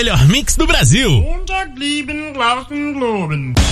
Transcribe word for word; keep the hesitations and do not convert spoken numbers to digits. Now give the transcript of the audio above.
melhor mix do Brasil. Unter Glieben, Glauben, Globen.